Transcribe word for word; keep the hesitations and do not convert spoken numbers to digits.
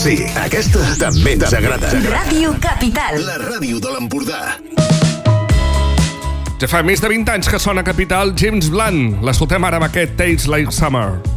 Sí, aquesta també ens agrada. Ràdio Capital. La ràdio de l'Empordà. Ja fa més de vint anys que sona a Capital James Blunt. L'escoltem ara amb aquest Tastes Like Summer.